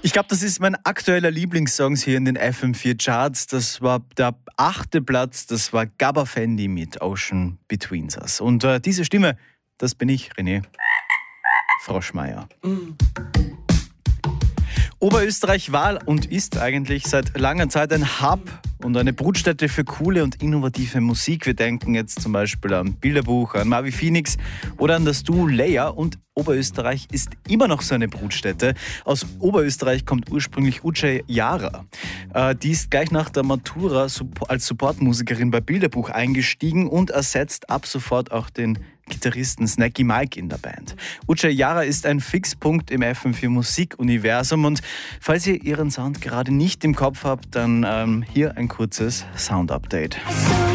Ich glaube, das ist mein aktueller Lieblingssong hier in den FM4 Charts. Das war der 8. Platz, das war Gabba Fendi mit Ocean Between Us. Und diese Stimme, das bin ich, René Froschmeier. Oberösterreich war und ist eigentlich seit langer Zeit ein Hub und eine Brutstätte für coole und innovative Musik. Wir denken jetzt zum Beispiel an Bilderbuch, an Marvi Phoenix oder an das Duo Leia. Und Oberösterreich ist immer noch so eine Brutstätte. Aus Oberösterreich kommt ursprünglich Uche Jara. Die ist gleich nach der Matura als Supportmusikerin bei Bilderbuch eingestiegen und ersetzt ab sofort auch den Gitarristen Snacky Mike in der Band. Uche Jara ist ein Fixpunkt im FM4 Musikuniversum und falls ihr ihren Sound gerade nicht im Kopf habt, dann hier ein kurzes Sound-Update.